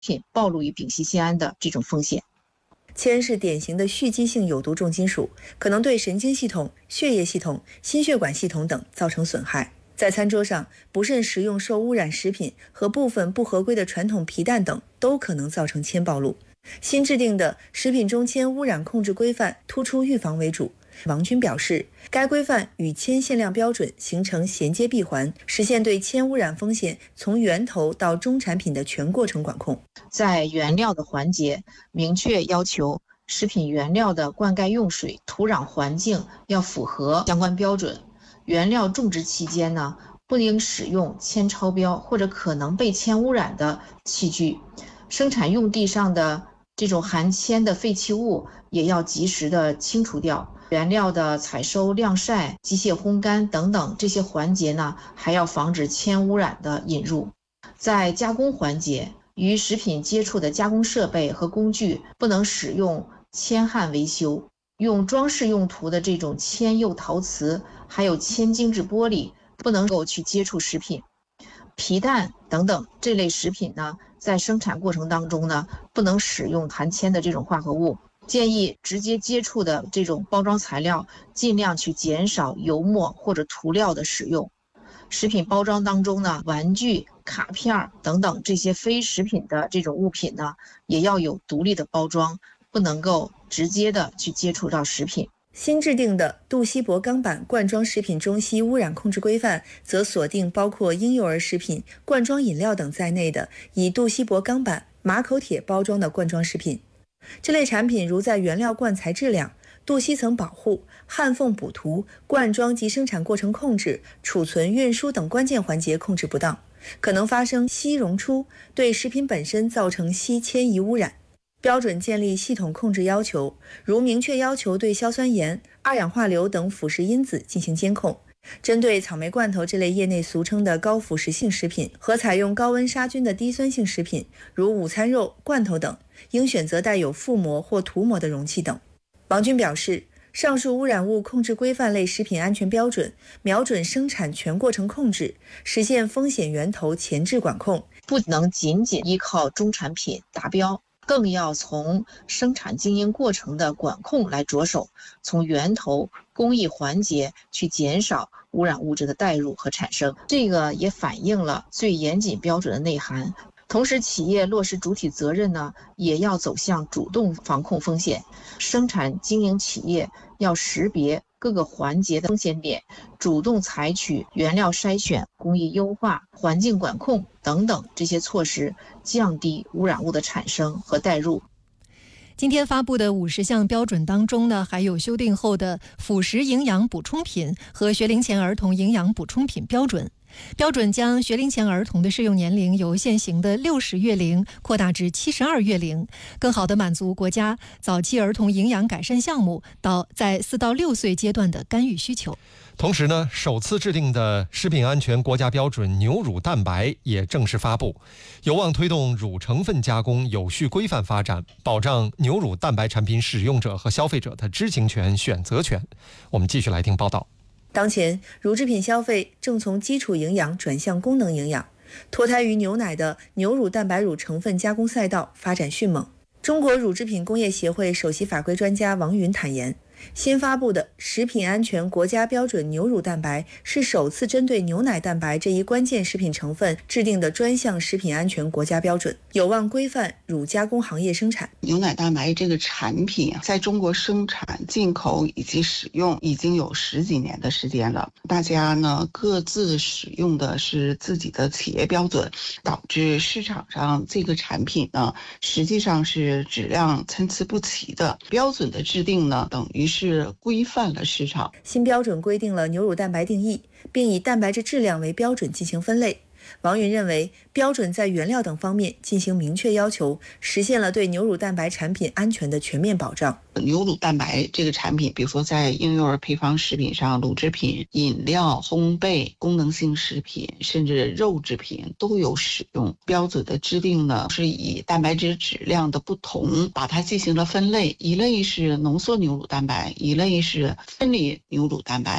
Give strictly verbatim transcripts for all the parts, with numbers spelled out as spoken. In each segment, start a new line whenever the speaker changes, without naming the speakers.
品暴露于丙烯酰胺的这种风险。
铅是典型的蓄积性有毒重金属，可能对神经系统、血液系统、心血管系统等造成损害。在餐桌上，不慎食用受污染食品和部分不合规的传统皮蛋等，都可能造成铅暴露。新制定的食品中铅污染控制规范突出预防为主。王军表示，该规范与铅限量标准形成衔接闭环，实现对铅污染风险从源头到终产品的全过程管控。
在原料的环节，明确要求食品原料的灌溉用水、土壤环境要符合相关标准。原料种植期间呢，不应使用铅超标或者可能被铅污染的器具。生产用地上的这种含铅的废弃物也要及时的清除掉。原料的采收、晾晒、机械烘干等等这些环节呢，还要防止铅污染的引入。在加工环节，与食品接触的加工设备和工具不能使用铅焊维修，用装饰用途的这种铅釉陶瓷还有铅精制玻璃不能够去接触食品。皮蛋等等这类食品呢，在生产过程当中呢，不能使用含铅的这种化合物。建议直接接触的这种包装材料尽量去减少油墨或者涂料的使用。食品包装当中呢，玩具、卡片等等这些非食品的这种物品呢，也要有独立的包装，不能够直接的去接触到食品。
新制定的杜锡箔钢板罐装食品中烯污染控制规范则锁定包括婴幼儿食品、罐装饮料等在内的以杜锡箔钢板、马口铁包装的罐装食品。这类产品如在原料罐材质量、镀烯层保护、焊缝补涂、灌装及生产过程控制、储存、运输等关键环节控制不当，可能发生烯溶出，对食品本身造成烯铅仪污染。标准建立系统控制要求，如明确要求对硝酸盐、二氧化硫等腐蚀因子进行监控。针对草莓罐头这类业内俗称的高腐蚀性食品和采用高温杀菌的低酸性食品，如午餐肉、罐头等，应选择带有覆膜或涂膜的容器等。王军表示，上述污染物控制规范类食品安全标准瞄准生产全过程控制，实现风险源头前置管控，
不能仅仅依靠终产品达标，更要从生产经营过程的管控来着手，从源头工艺环节去减少污染物质的带入和产生。这个也反映了最严谨标准的内涵。同时，企业落实主体责任呢，也要走向主动防控风险。生产经营企业要识别各个环节的风险点，主动采取原料筛选、工艺优化、环境管控等等这些措施，降低污染物的产生和带入。
今天发布的五十项标准当中呢，还有修订后的辅食营养补充品和学龄前儿童营养补充品标准。标准将学龄前儿童的适用年龄由现行的六十月龄扩大至七十二月龄，更好地满足国家早期儿童营养改善项目到在四到六岁阶段的干预需求。
同时呢，首次制定的食品安全国家标准牛乳蛋白也正式发布，有望推动乳成分加工有序规范发展，保障牛乳蛋白产品使用者和消费者的知情权、选择权。我们继续来听报道。
当前，乳制品消费正从基础营养转向功能营养，脱胎于牛奶的牛乳蛋白乳成分加工赛道发展迅猛。中国乳制品工业协会首席法规专家王云坦言，新发布的食品安全国家标准牛乳蛋白是首次针对牛奶蛋白这一关键食品成分制定的专项食品安全国家标准，有望规范乳加工行业生产。
牛奶蛋白这个产品在中国生产、进口以及使用已经有十几年的时间了，大家呢各自使用的是自己的企业标准，导致市场上这个产品呢实际上是质量参差不齐的。标准的制定呢，等于是规范了市场。
新标准规定了牛乳蛋白定义，并以蛋白质质量为标准进行分类。王云认为，标准在原料等方面进行明确要求，实现了对牛乳蛋白产品安全的全面保障。
牛乳蛋白这个产品，比如说在婴幼儿配方食品上，乳制品、饮料、烘焙、功能性食品，甚至肉制品都有使用。标准的制定呢，是以蛋白质质量的不同，把它进行了分类，一类是浓缩牛乳蛋白，一类是分离牛乳蛋白。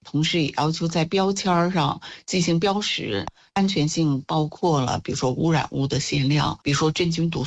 同时也要求在标签上进行标识。安全性包括了，比如说污染物的限量，比如说真菌毒